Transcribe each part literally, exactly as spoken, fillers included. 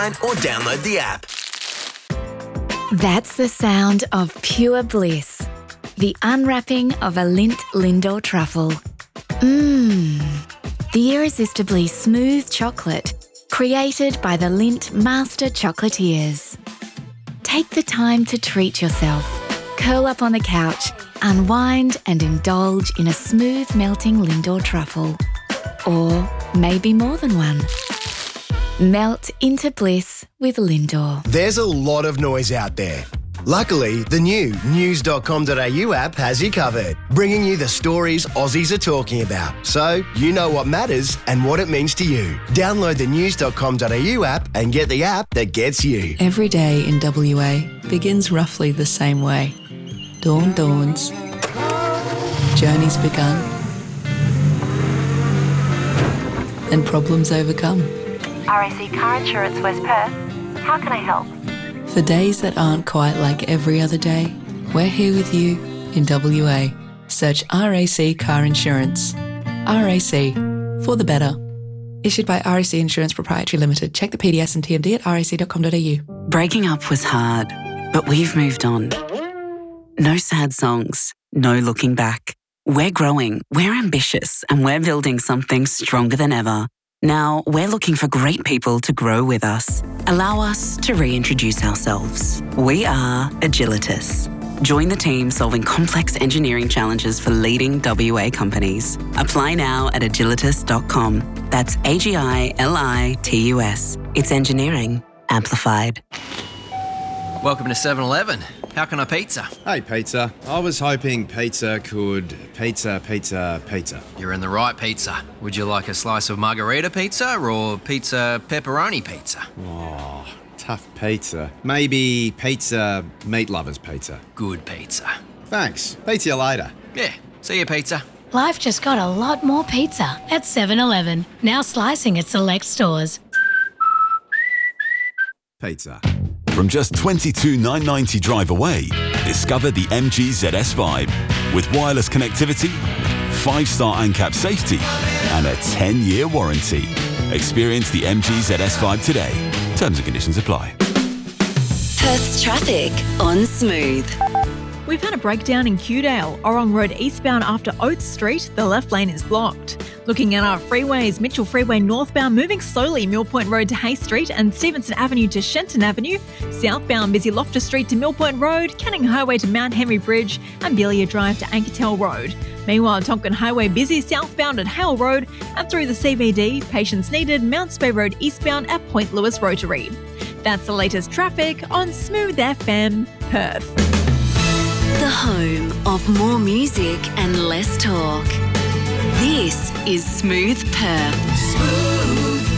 online or download the app. That's the sound of pure bliss. The unwrapping of a Lindt Lindor truffle. Mmm. The irresistibly smooth chocolate created by the Lindt Master Chocolatiers. Take the time to treat yourself. Curl up on the couch, unwind and indulge in a smooth melting Lindor truffle. Or maybe more than one. Melt into bliss with Lindor. There's a lot of noise out there. Luckily, the new news dot com dot a u app has you covered, bringing you the stories Aussies are talking about, so you know what matters and what it means to you. Download the news dot com dot a u app and get the app that gets you. Every day in W A begins roughly the same way. Dawn dawns. Journey's begun. And problems overcome. R A C Car Insurance West Perth. How can I help? For days that aren't quite like every other day, we're here with you in W A. Search R A C Car Insurance. R A C, for the better. Issued by R A C Insurance Proprietary Limited. Check the P D S and T M D at r a c dot com dot a u. Breaking up was hard, but we've moved on. No sad songs, no looking back. We're growing, we're ambitious, and we're building something stronger than ever. Now, we're looking for great people to grow with us. Allow us to reintroduce ourselves. We are Agilitas. Join the team solving complex engineering challenges for leading W A companies. Apply now at agilitas dot com. That's A G I L I T U S. It's engineering amplified. Welcome to seven eleven. How can I pizza? Hey, pizza. I was hoping pizza could pizza, pizza, pizza. You're in the right pizza. Would you like a slice of margarita pizza or pizza pepperoni pizza? Oh, tough pizza. Maybe pizza meat lovers pizza. Good pizza. Thanks. Pizza you later. Yeah, see you, pizza. Life just got a lot more pizza at seven eleven. Now slicing at select stores. Pizza. From just twenty-two thousand nine hundred ninety drive away, discover the M G Z S Vibe with wireless connectivity, five-star ANCAP safety, and a ten-year warranty. Experience the M G Z S Vibe today. Terms and conditions apply. Perth's traffic on Smooth. We've had a breakdown in Kewdale, Orong Road eastbound after Oates Street. The left lane is blocked. Looking at our freeways, Mitchell Freeway northbound moving slowly, Mill Point Road to Hay Street and Stevenson Avenue to Shenton Avenue. Southbound busy Loftus Street to Mill Point Road, Canning Highway to Mount Henry Bridge and Belia Drive to Ankertel Road. Meanwhile, Tonkin Highway busy southbound at Hale Road and through the C B D, patience needed, Mount Spey Road eastbound at Point Lewis Rotary. That's the latest traffic on Smooth F M, Perth. The home of more music and less talk. This is Smooth Perth. Smooth.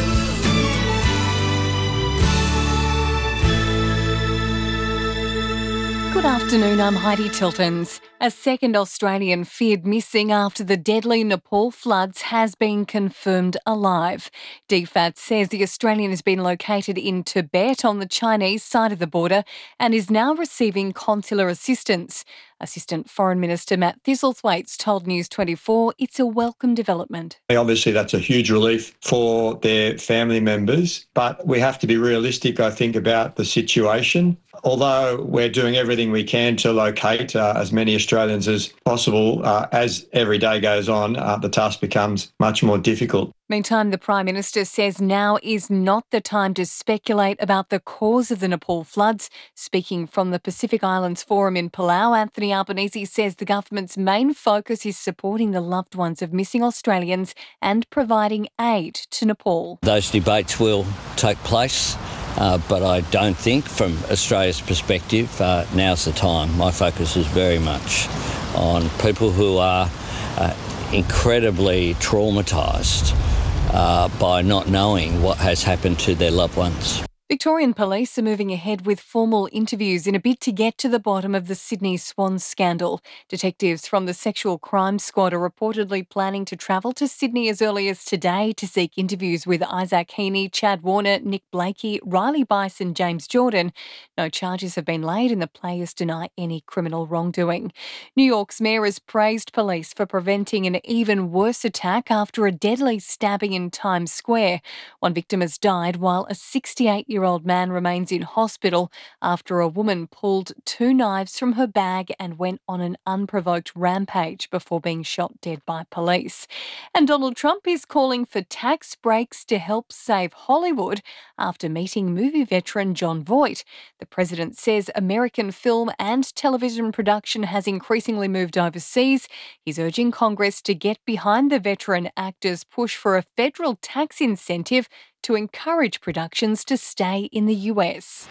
Good afternoon, I'm Heidi Tiltons. A second Australian feared missing after the deadly Nepal floods has been confirmed alive. D FAT says the Australian has been located in Tibet on the Chinese side of the border and is now receiving consular assistance. Assistant Foreign Minister Matt Thistlethwaite told News twenty-four it's a welcome development. Obviously, that's a huge relief for their family members, but we have to be realistic, I think, about the situation. Although we're doing everything we can to locate uh, as many Australians as possible, uh, as every day goes on, uh, the task becomes much more difficult. Meantime, the Prime Minister says now is not the time to speculate about the cause of the Nepal floods. Speaking from the Pacific Islands Forum in Palau, Anthony Albanese says the government's main focus is supporting the loved ones of missing Australians and providing aid to Nepal. Those debates will take place. Uh, but I don't think, from Australia's perspective, uh, now's the time. My focus is very much on people who are uh, incredibly traumatised uh, by not knowing what has happened to their loved ones. Victorian police are moving ahead with formal interviews in a bid to get to the bottom of the Sydney Swan scandal. Detectives from the Sexual Crime Squad are reportedly planning to travel to Sydney as early as today to seek interviews with Isaac Heaney, Chad Warner, Nick Blakey, Riley Bice and James Jordan. No charges have been laid and the players deny any criminal wrongdoing. New York's mayor has praised police for preventing an even worse attack after a deadly stabbing in Times Square. One victim has died while a sixty-eight-year-old man remains in hospital after a woman pulled two knives from her bag and went on an unprovoked rampage before being shot dead by police. And Donald Trump is calling for tax breaks to help save Hollywood after meeting movie veteran Jon Voight. The president says American film and television production has increasingly moved overseas. He's urging Congress to get behind the veteran actor's push for a federal tax incentive to encourage productions to stay in the U S.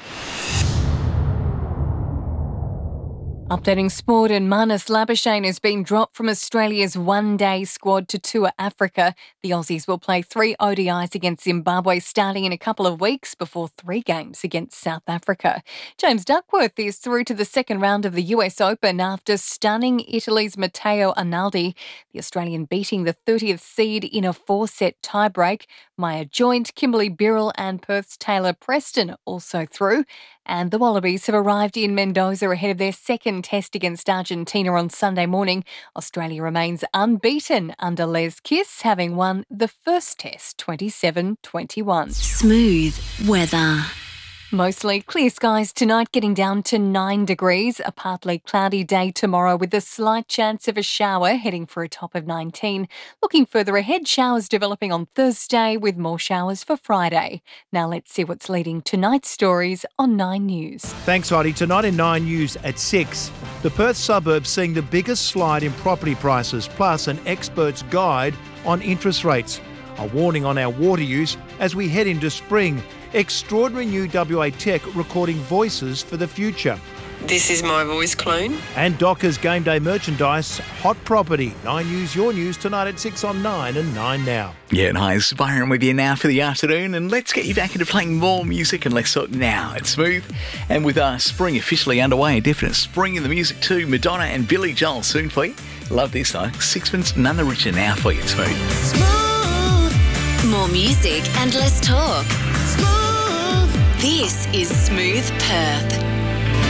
Updating sport, and Marnus Labuschagne has been dropped from Australia's one-day squad to tour Africa. The Aussies will play three O D Is against Zimbabwe starting in a couple of weeks before three games against South Africa. James Duckworth is through to the second round of the U S Open after stunning Italy's Matteo Arnaldi, the Australian beating the thirtieth seed in a four-set tiebreak. Maya Joint, Kimberly Birrell and Perth's Taylor Preston also through. And the Wallabies have arrived in Mendoza ahead of their second test against Argentina on Sunday morning. Australia remains unbeaten under Les Kiss, having won the first test twenty-seven twenty-one. Smooth weather. Mostly clear skies tonight, getting down to nine degrees. A partly cloudy day tomorrow with a slight chance of a shower, heading for a top of nineteen. Looking further ahead, showers developing on Thursday with more showers for Friday. Now let's see what's leading tonight's stories on Nine News. Thanks, Heidi. Tonight in Nine News at six, the Perth suburbs seeing the biggest slide in property prices, plus an expert's guide on interest rates. A warning on our water use as we head into spring. Extraordinary new W A tech recording voices for the future. This is my voice clone. And Dockers game day merchandise, hot property. Nine News, your news tonight at six on Nine and Nine Now. Yeah, and hi, it's Byron with you now for the afternoon, and let's get you back into playing more music and less talk now. It's Smooth, and with our spring officially underway, a definite spring in the music too. Madonna and Billy Joel soon for you. Love this though. Sixpence None the Richer now for you. It's Smooth. Smooth. More music and less talk. Smooth. This is Smooth Perth.